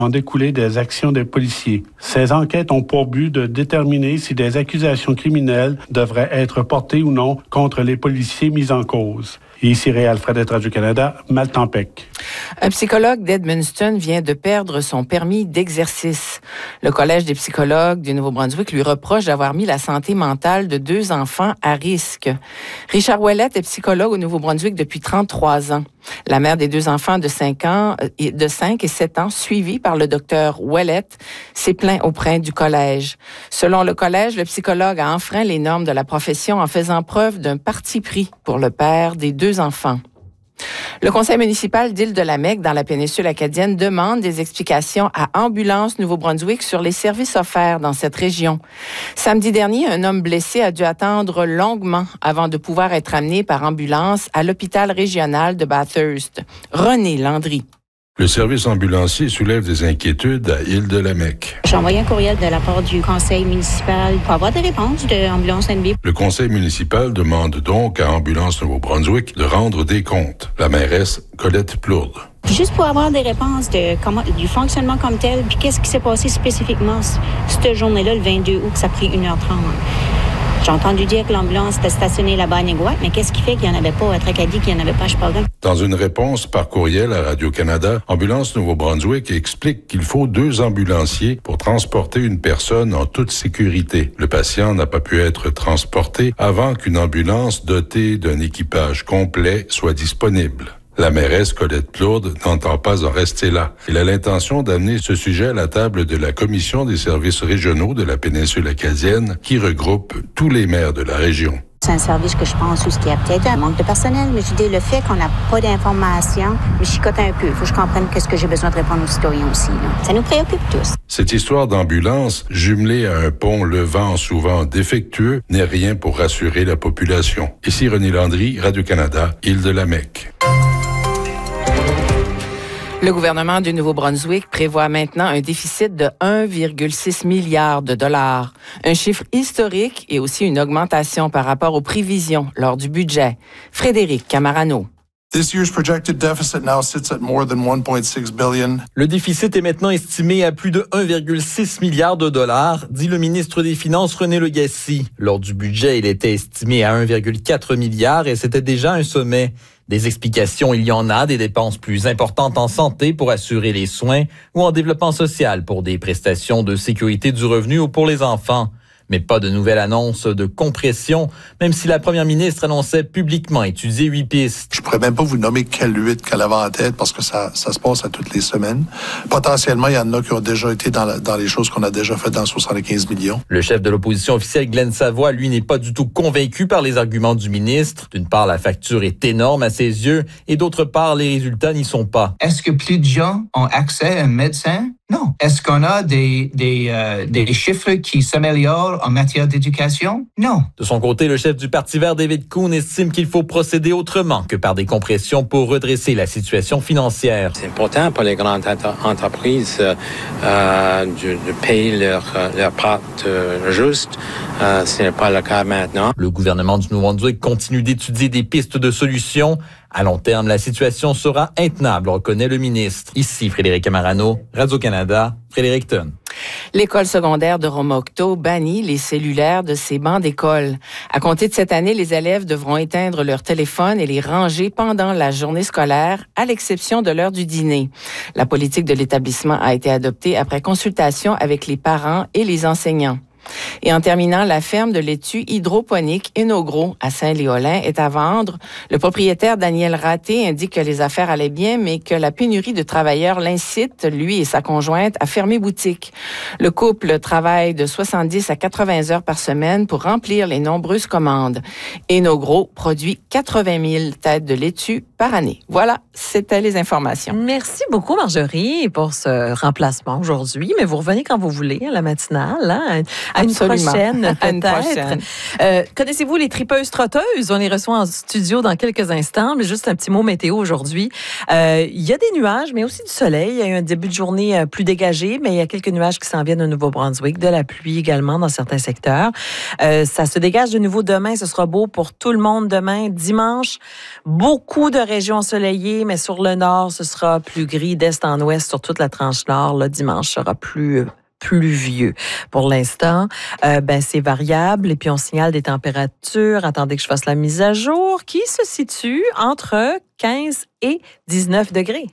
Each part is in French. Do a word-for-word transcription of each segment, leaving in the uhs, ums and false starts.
ont découlé des actions des policiers. Ces enquêtes ont pour but de déterminer si des accusations criminelles devraient être portées ou non contre les policiers mis en cause. Ici Réal Fredette, Radio-Canada, Maltempec. Un psychologue d'Edmundston vient de perdre son permis d'exercice. Le Collège des psychologues du Nouveau-Brunswick lui reproche d'avoir mis la santé mentale de deux enfants à risque. Richard Ouellette est psychologue au Nouveau-Brunswick depuis trente-trois ans. La mère des deux enfants de cinq ans, de cinq et sept ans, suivis par le docteur Ouellette, s'est plaint auprès du collège. Selon le collège, le psychologue a enfreint les normes de la profession en faisant preuve d'un parti pris pour le père des deux enfants. Le conseil municipal d'Île-de-la-Mecque, dans la péninsule acadienne, demande des explications à Ambulance Nouveau-Brunswick sur les services offerts dans cette région. Samedi dernier, un homme blessé a dû attendre longuement avant de pouvoir être amené par ambulance à l'hôpital régional de Bathurst. René Landry. Le service ambulancier soulève des inquiétudes à Île-de-la-Mecque. J'ai envoyé un courriel de la part du conseil municipal pour avoir des réponses de Ambulance N B. Le conseil municipal demande donc à Ambulance Nouveau-Brunswick de rendre des comptes. La mairesse Colette Plourde. Juste pour avoir des réponses de comment, du fonctionnement comme tel, puis qu'est-ce qui s'est passé spécifiquement cette journée-là, le vingt-deux août, que ça a pris une heure trente. J'ai entendu dire que l'ambulance était stationnée là-bas à Néguac, mais qu'est-ce qui fait qu'il n'y en avait pas à Tracadie, qu'il n'y en avait pas à Shepparton? Dans une réponse par courriel à Radio-Canada, Ambulance Nouveau-Brunswick explique qu'il faut deux ambulanciers pour transporter une personne en toute sécurité. Le patient n'a pas pu être transporté avant qu'une ambulance dotée d'un équipage complet soit disponible. La mairesse Colette Plourde n'entend pas en rester là. Elle a l'intention d'amener ce sujet à la table de la Commission des services régionaux de la péninsule acadienne qui regroupe tous les maires de la région. C'est un service que je pense où il y a peut-être un manque de personnel, mais je dis le fait qu'on n'a pas d'informations me chicote un peu. Il faut que je comprenne qu'est-ce que j'ai besoin de répondre aux citoyens aussi. Là. Ça nous préoccupe tous. Cette histoire d'ambulance, jumelée à un pont levant souvent défectueux, n'est rien pour rassurer la population. Ici René Landry, Radio-Canada, Île-de-la-Mecque. Le gouvernement du Nouveau-Brunswick prévoit maintenant un déficit de un virgule six milliard de dollars, un chiffre historique et aussi une augmentation par rapport aux prévisions lors du budget. Frédéric Camarano. This year's projected deficit now sits at more than one point six billion. Le déficit est maintenant estimé à plus de un virgule six milliard de dollars, dit le ministre des Finances René Legacy. Lors du budget, il était estimé à un virgule quatre milliard et c'était déjà un sommet. Des explications, il y en a, des dépenses plus importantes en santé pour assurer les soins ou en développement social pour des prestations de sécurité du revenu ou pour les enfants. Mais pas de nouvelle annonce de compression, même si la première ministre annonçait publiquement étudier huit pistes. Je pourrais même pas vous nommer quelle huit qu'elle avait en tête parce que ça, ça se passe à toutes les semaines. Potentiellement, il y en a qui ont déjà été dans, la, dans les choses qu'on a déjà faites dans soixante-quinze millions. Le chef de l'opposition officielle, Glenn Savoie, lui, n'est pas du tout convaincu par les arguments du ministre. D'une part, la facture est énorme à ses yeux et d'autre part, les résultats n'y sont pas. Est-ce que plus de gens ont accès à un médecin? Non. Est-ce qu'on a des, des, euh, des chiffres qui s'améliorent en matière d'éducation? Non. De son côté, le chef du Parti vert, David Kuhn, estime qu'il faut procéder autrement que par des compressions pour redresser la situation financière. C'est important pour les grandes entreprises euh, de, de payer leur, leur part euh, juste. Euh, ce n'est pas le cas maintenant. Le gouvernement du Nouveau-Brunswick continue d'étudier des pistes de solutions. À long terme, la situation sera intenable, reconnaît le ministre. Ici, Frédéric Camarano, Radio-Canada, Fredericton. L'école secondaire de Romocto bannit les cellulaires de ses bancs d'école. À compter de cette année, les élèves devront éteindre leur téléphone et les ranger pendant la journée scolaire, à l'exception de l'heure du dîner. La politique de l'établissement a été adoptée après consultation avec les parents et les enseignants. Et en terminant, la ferme de laitue hydroponique Enogro à Saint-Léolin est à vendre. Le propriétaire Daniel Raté indique que les affaires allaient bien, mais que la pénurie de travailleurs l'incite, lui et sa conjointe, à fermer boutique. Le couple travaille de soixante-dix à quatre-vingts heures par semaine pour remplir les nombreuses commandes. Enogro produit quatre-vingt mille têtes de laitue par année. Voilà, c'était les informations. Merci beaucoup, Marjorie, pour ce remplacement aujourd'hui. Mais vous revenez quand vous voulez à la matinale. Hein? À une Absolument. prochaine, peut-être. À une prochaine. Euh, connaissez-vous les tripeuses trotteuses? On les reçoit en studio dans quelques instants, mais juste un petit mot météo aujourd'hui. Euh, il y a des nuages, mais aussi du soleil. Il y a eu un début de journée euh, plus dégagé, mais il y a quelques nuages qui s'en viennent au Nouveau-Brunswick, de la pluie également dans certains secteurs. Euh, ça se dégage de nouveau demain. Ce sera beau pour tout le monde demain. Dimanche, beaucoup de régions ensoleillées, mais sur le nord, ce sera plus gris d'est en ouest sur toute la tranche nord. Le dimanche sera plus pluvieux. Pour l'instant, euh, ben, c'est variable. Et puis, on signale des températures, attendez que je fasse la mise à jour, qui se situent entre quinze et dix-neuf degrés.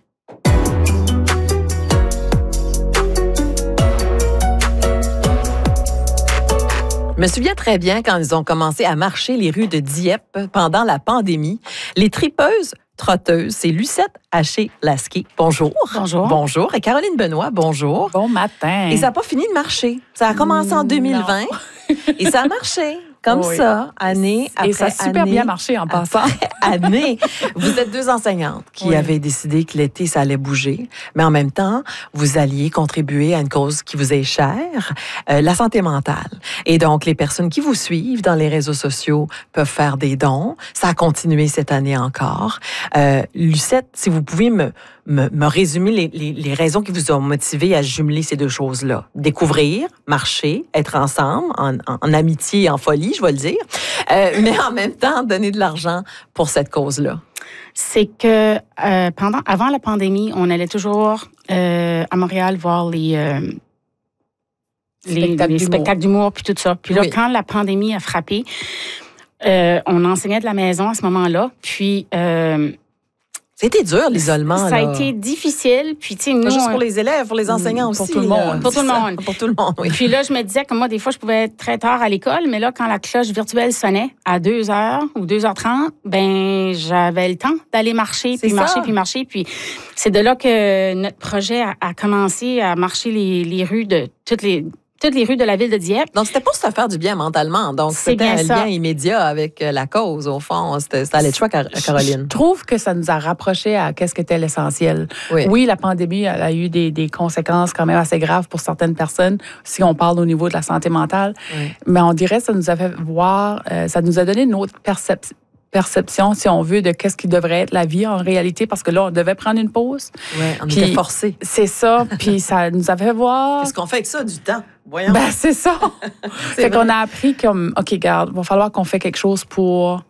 Je me souviens très bien quand ils ont commencé à marcher les rues de Dieppe pendant la pandémie. Les tripeuses trotteuses, c'est Lucette Haché-Lasky. Bonjour. Bonjour. Bonjour. Et Caroline Benoît, bonjour. Bon matin. Et ça n'a pas fini de marcher. Ça a commencé en deux mille vingt et ça a marché. Comme oui. ça, année après année. Et ça a super année, bien marché en passant. Année. Vous êtes deux enseignantes qui oui. avaient décidé que l'été, ça allait bouger, mais en même temps, vous alliez contribuer à une cause qui vous est chère, euh, la santé mentale. Et donc, les personnes qui vous suivent dans les réseaux sociaux peuvent faire des dons. Ça a continué cette année encore. Euh, Lucette, si vous pouvez me, me, me résumer les, les, les raisons qui vous ont motivé à jumeler ces deux choses-là. Découvrir, marcher, être ensemble, en, en, en amitié et en folie, je vais le dire, euh, mais en même temps, donner de l'argent pour cette cause-là. C'est que euh, pendant, avant la pandémie, on allait toujours euh, à Montréal voir les, euh, les, spectacles, les d'humour. spectacles d'humour puis tout ça. Puis là, oui. quand la pandémie a frappé, euh, on enseignait de la maison à ce moment-là. Puis euh, C'était dur, l'isolement. Ça là. a été difficile. Puis, tu sais, nous. Pas juste pour les élèves, pour les enseignants pour aussi. Tout le monde. Là. Pour tout le monde. Pour tout le monde, oui. Puis là, je me disais que moi, des fois, je pouvais être très tard à l'école, mais là, quand la cloche virtuelle sonnait à deux heures ou deux heures trente, ben j'avais le temps d'aller marcher, C'est puis ça. marcher, puis marcher. Puis c'est de là que notre projet a, a commencé à marcher les, les rues de toutes les. toutes les rues de la ville de Dieppe. Donc, c'était pour se faire du bien mentalement. Donc, C'est c'était bien un ça. lien immédiat avec la cause, au fond. C'était, c'était allé de choix, Car- Caroline. Je trouve que ça nous a rapprochés à qu'est-ce qu'était l'essentiel. Oui. Oui, la pandémie elle a eu des, des conséquences quand même assez graves pour certaines personnes, si on parle au niveau de la santé mentale. Oui. Mais on dirait que ça nous a fait voir, euh, ça nous a donné une autre perception. perception, si on veut, de qu'est-ce qui devrait être la vie en réalité, parce que là, on devait prendre une pause. Oui, on Puis, était forcés. C'est ça, puis ça nous a fait voir... Qu'est-ce qu'on fait avec ça, du temps? Voyons. Ben, c'est ça. C'est fait qu'on vrai. a appris comme, OK, garde, il va falloir qu'on fait quelque chose pour,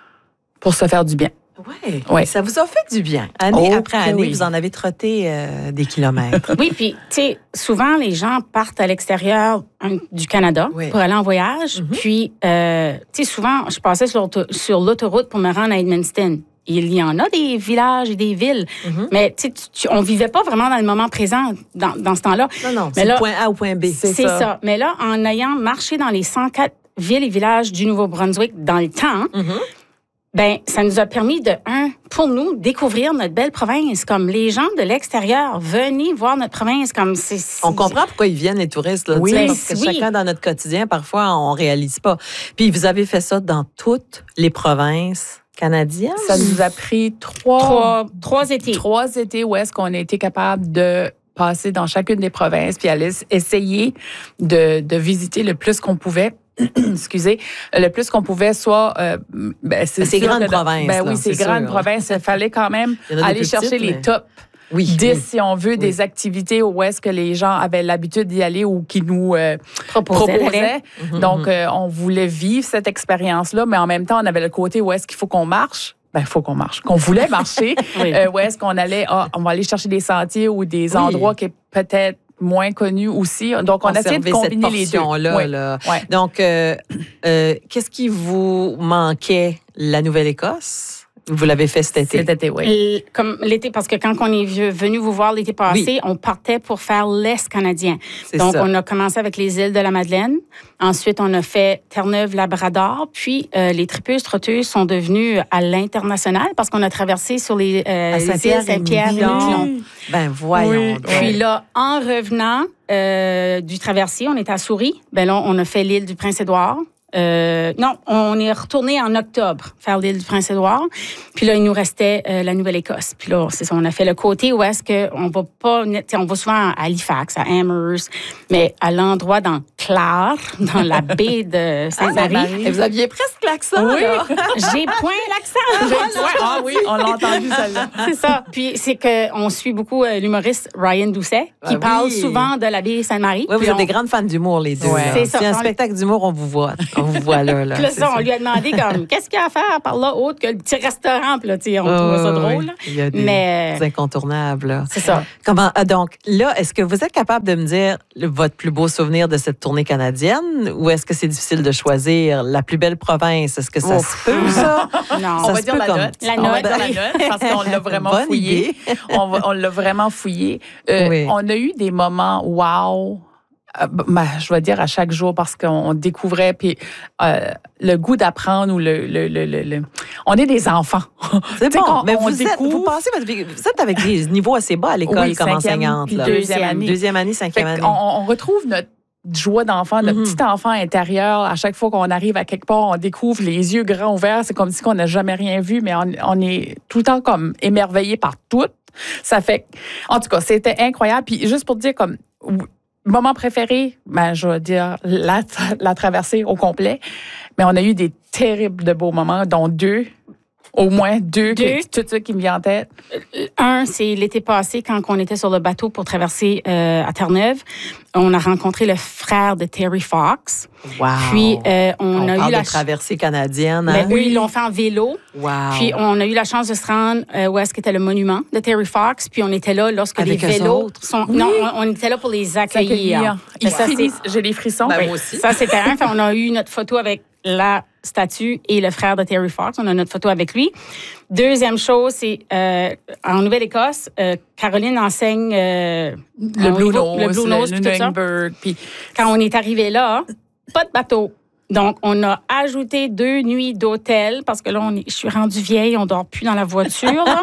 pour se faire du bien. Oui, Ouais. ça vous a fait du bien. Année Oh, après que année, oui. vous en avez trotté euh, des kilomètres. Oui, puis, tu sais, souvent, les gens partent à l'extérieur hein, du Canada Oui. pour aller en voyage. Mhm. Puis, euh, tu sais, souvent, je passais sur, l'auto- sur l'autoroute pour me rendre à Edmundston. Il y en a des villages et des villes, Mhm. mais tu sais, tu- tu- on vivait pas vraiment dans le moment présent dans, dans ce temps-là. Non, non, Mais c'est là- point A au point B. C'est ça. Mais là, en ayant marché dans les cent quatre villes et villages du Nouveau-Brunswick dans le temps, Mhm. ben ça nous a permis de, un, pour nous, découvrir notre belle province. Comme les gens de l'extérieur, venez voir notre province. Comme c'est, c'est- On comprend pourquoi ils viennent, les touristes. Là, Oui, tu sais, parce que oui. chacun, dans notre quotidien, parfois, on réalise pas. Puis, vous avez fait ça dans toutes les provinces canadiennes? Ça nous a pris trois... Trois, trois étés. Trois étés où est-ce qu'on a été capable de passer dans chacune des provinces, puis aller essayer de, de visiter le plus qu'on pouvait. Excusez, le plus qu'on pouvait, soit... Euh, ben, C'est sûr grandes que dans- provinces, Ben là, oui, c'est c'est grandes sûr. provinces. Il fallait quand même Il y en a des aller plus chercher petites, les mais- top Oui. dix, oui. si on veut, des activités où est-ce que les gens avaient l'habitude d'y aller ou qui nous euh, Proposait proposaient. d'aller. Mhm, Donc, mhm. euh, on voulait vivre cette expérience-là, mais en même temps, on avait le côté où est-ce qu'il faut qu'on marche. Ben, il faut qu'on marche. Qu'on voulait marcher. Oui. euh, où est-ce qu'on allait, ah, on va aller chercher des sentiers ou des Oui. endroits qui est peut-être moins connus aussi. Donc, on a essayé de Conserver combiner cette les deux. portion-là. Oui. Là. Ouais. Donc, euh, euh, qu'est-ce qui vous manquait? La Nouvelle-Écosse? Vous l'avez fait cet été? Cet été, oui. Et comme l'été, parce que quand on est vieux- venu vous voir l'été passé, Oui. on partait pour faire l'Est canadien. C'est Donc, ça. on a commencé avec les îles de la Madeleine. Ensuite, on a fait Terre-Neuve-Labrador. Puis, euh, les tripeuses trotteuses sont devenues à l'international parce qu'on a traversé sur les, euh, À les Saint-Pierre îles Saint-Pierre et Miquelon. Miquelon. Ben, voyons. Oui. donc. Puis là, en revenant euh, du traversier, on était à Souris. Ben là, on a fait l'île du Prince-Édouard. Euh, non, on est retourné en octobre faire l'île du Prince-Édouard. Puis là, il nous restait euh, la Nouvelle-Écosse. Puis là, c'est ça, on a fait le côté où est-ce qu'on va pas... On va souvent à Halifax, à Amherst, mais à l'endroit dans Clare, dans la baie de Sainte-Marie. Ah, et vous aviez presque l'accent. Oui, là. j'ai point l'accent. J'ai point. Ah oui, on l'a entendu celle-là. C'est ça. Puis c'est qu'on suit beaucoup euh, l'humoriste Ryan Doucet, qui Ah, parle oui. souvent de la baie Sainte-Marie. Oui, vous Puis êtes on- des grandes fans d'humour, les deux. Ouais. là. C'est ça. Si un On- spectacle d'humour, on vous voit. On vous voit là. là Puis là, c'est ça, on lui a demandé comme, qu'est-ce qu'il y a à faire par là, autre que le petit restaurant. Puis là, tu sais, on Ah, trouve ça oui, drôle. oui. là. Il y a des, Mais- des incontournables. là. C'est ça. Comment, ah, donc, là, est-ce que vous êtes capable de me dire le- votre plus beau souvenir de cette tournée canadienne ou est-ce que c'est difficile de choisir la plus belle province? Est-ce que ça Ouf. se peut, ça? Non. Ça On va se dire peut la comme- note. La On va note, dire la oui. note parce qu'on l'a vraiment Bonne fouillé. idée. on va- on l'a vraiment fouillé. Euh, Oui. On a eu des moments wow. euh, ben, je vais dire à chaque jour parce qu'on on découvrait puis euh, le goût d'apprendre ou le, le, le, le- le- on est des enfants. C'est Tu sais, bon, qu'on- mais on vous, êtes, découvre- vous passez votre vie, vous êtes avec des niveaux assez bas à l'école Oui, comme cinquième, enseignante. puis là. deuxième année. Deuxième année, Fait cinquième année. qu'on- on, on retrouve notre joie d'enfant, notre Mhm. petit enfant intérieur. À chaque fois qu'on arrive à quelque part, on découvre les yeux grands ouverts. C'est comme si on n'a jamais rien vu, mais on, on est tout le temps comme émerveillé par tout. Ça fait, en tout cas, c'était incroyable. Puis juste pour te dire comme moment préféré, ben je vais dire la, la traversée au complet. Mais on a eu des terribles de beaux moments, dont deux. Au moins deux, Deux. que- tout ça qui me vient en tête. Un, c'est l'été passé, quand on était sur le bateau pour traverser euh, à Terre-Neuve. On a rencontré le frère de Terry Fox. Wow. Puis, euh, on, on a parle eu la de traversée canadienne. Mais Hein? eux, ils l'ont fait en vélo. Wow. Puis, on a eu la chance de se rendre euh, où est-ce qu'était le monument de Terry Fox. Puis, on était là lorsque Avec les eux vélos autres? sont... Oui. Non, on, on était là pour les accueillir. Accueillir. Mais Il ça, finit- c'est- J'ai les frissons. Ben, Oui. moi aussi. Ça, c'était un. Fait, on a eu notre photo avec la statue et le frère de Terry Fox. On a notre photo avec lui. Deuxième chose, c'est euh, en Nouvelle-Écosse, euh, Caroline enseigne euh, Le au Blue niveau- Nose, le Blue Nose, le puis tout ça. Nuremberg, puis Quand on est arrivé là, pas de bateau. Donc, on a ajouté deux nuits d'hôtel parce que là, on est, je suis rendue vieille, on dort plus dans la voiture. là.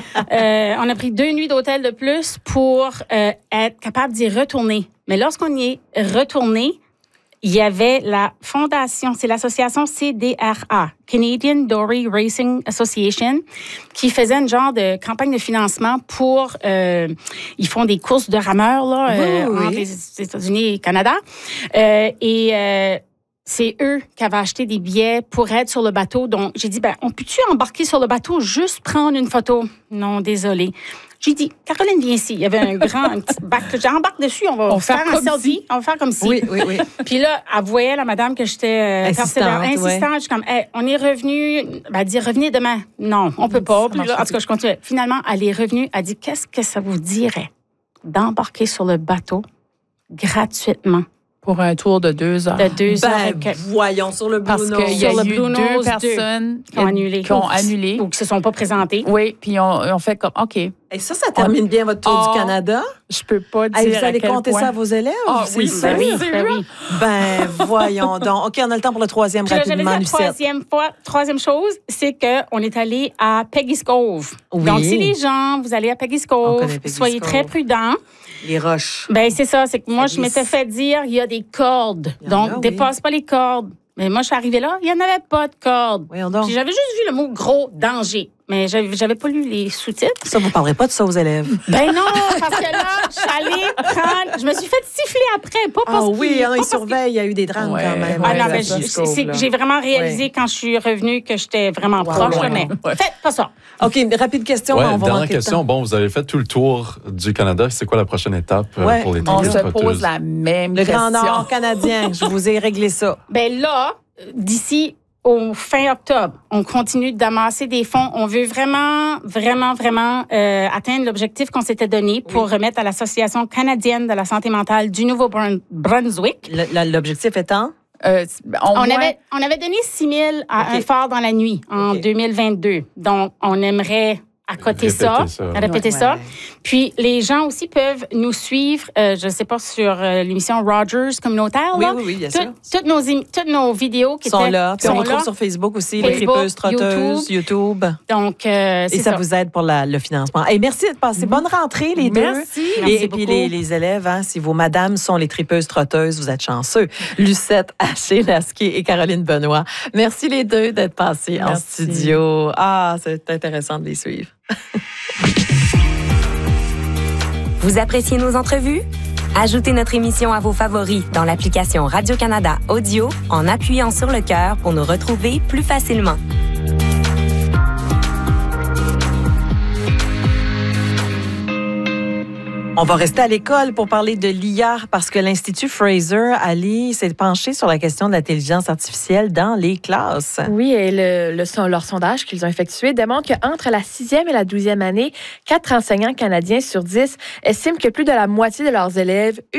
Euh, on a pris deux nuits d'hôtel de plus pour euh, être capable d'y retourner. Mais lorsqu'on y est retourné, il y avait la fondation, c'est l'association C D R A, Canadian Dory Racing Association, qui faisait une genre de campagne de financement pour... Euh, ils font des courses de rameurs là, euh, Oui, oui. entre les États-Unis et le Canada. Euh, et... Euh, c'est eux qui avaient acheté des billets pour être sur le bateau. Donc, j'ai dit, ben, on peut-tu embarquer sur le bateau, juste prendre une photo? Non, désolé. J'ai dit, Caroline, viens ici. Il y avait un grand, un petit bac. J'embarque dessus, on va On va faire faire un comme selfie. si. On va faire comme si. Oui, oui, oui. Puis là, elle voyait la madame que j'étais euh, Insistante, persévérante, ouais. insistante. Je suis comme, hey, on est revenu. Ben, elle dit, revenez demain. Non, on peut pas. Puis là, en tout cas, je continue. Finalement, elle est revenue. Elle dit, qu'est-ce que ça vous dirait d'embarquer sur le bateau gratuitement pour un tour de deux heures. de deux heures? Ben, et quelques- voyons, sur le Blue Parce Nose. qu'il y a Sur le eu Blue deux Nose, personnes qui ont annulé. qui ont annulé. Ou qui se sont pas présentées. Oui, puis on, on fait comme, OK, Et ça, ça termine bien votre tour Oh. du Canada. je peux pas dire Hey, vous à allez quel compter point. ça à vos élèves? Ah C'est oui, ça? ben oui. Ben oui. Ben, voyons donc. OK, on a le temps pour le troisième Puis là, j'avais dit rapidement, la Lucette. troisième fois, troisième chose, c'est qu'on est allé à Peggy's Cove. Oui. Donc, si les gens, vous allez à Peggy's On Cove, connaît Peggy's soyez Cove. très prudents. Les roches. Ben c'est ça, c'est que moi, Ça je m'étais glisse. fait dire, il y a des cordes. Il y en Donc, a, oui. dépasse pas les cordes. Mais moi, je suis arrivée là, il n'y en avait pas de cordes. Voyons donc. Puis j'avais juste vu le mot gros danger. Mais j'avais j'avais pas lu les sous-titres. Ça, vous ne parlerez pas de ça aux élèves. Ben non, parce que là, je suis allée prendre. Je me suis fait siffler après, pas parce Ah oui, qu'il- hein, pas ils parce qu'il- surveillent. Il y a eu des drames Ouais, quand même. Ah ouais, non, la mais Peggy's je- c'est- c'est que j'ai vraiment réalisé quand je suis revenue que j'étais vraiment proche. loin. là, mais Ouais. faites pas ça. OK, rapide question. Ouais, on va dernière manquer de question. temps. Bon, vous avez fait tout le tour du Canada. C'est quoi la prochaine étape euh, Ouais. pour les On tripeuses se pose trotteuses? la même Le question. Grand Nord canadien, je vous ai réglé ça. Ben là, d'ici au fin octobre, on continue d'amasser des fonds. On veut vraiment, vraiment, vraiment euh, atteindre l'objectif qu'on s'était donné pour remettre à l'Association canadienne de la santé mentale du Nouveau-Brunswick. Le- la- L'objectif étant? Euh, on On moins- avait, on avait donné six mille à OK. un phare dans la nuit en OK. deux mille vingt-deux. Donc, on aimerait accoter ça, Répéter ça. répéter Ouais. ça. Puis, les gens aussi peuvent nous suivre, euh, je ne sais pas, sur euh, l'émission Rogers communautaire. Oui, là. oui, oui, bien Tout- sûr. Toutes nos, ém- toutes nos vidéos qui Ils sont étaient, là. Puis on sont retrouve là. sur Facebook aussi, les Facebook, tripeuses, trotteuses, YouTube. Donc, euh, Et c'est ça, ça. vous aide pour la- le financement. Et merci d'être passé. Bonne rentrée, les deux. Merci. Et, Merci et puis beaucoup. les, les élèves, hein, si vos madames sont les tripeuses trotteuses, vous êtes chanceux. Lucette Haché, Lasquier et Caroline Benoît. Merci les deux d'être passés en Merci. studio. Ah, c'est intéressant de les suivre. Vous appréciez nos entrevues? Ajoutez notre émission à vos favoris dans l'application Radio-Canada Audio en appuyant sur le cœur pour nous retrouver plus facilement. On va rester à l'école pour parler de l'I A parce que l'Institut Fraser, Ali, s'est penché sur la question de l'intelligence artificielle dans les classes. Oui, et le, le, leur sondage qu'ils ont effectué démontre qu'entre la sixième et la douzième année, quatre enseignants canadiens sur dix estiment que plus de la moitié de leurs élèves